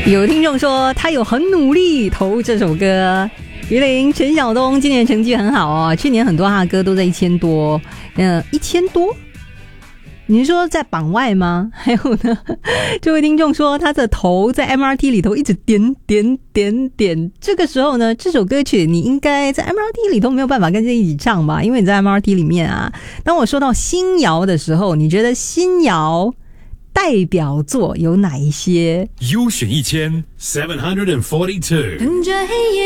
有听众说他有很努力投这首歌。于林陈晓东今年成绩很好哦，去年很多他的歌都在1000多，1000多。你是说在榜外吗？还有呢，这位听众说他的头在 MRT 里头一直点，这个时候呢，这首歌曲你应该在 MRT 里头没有办法跟着一起唱吧，因为你在 MRT 里面啊。当我说到新谣的时候，你觉得新谣代表作有哪一些？ 优选1742。 跟着黑夜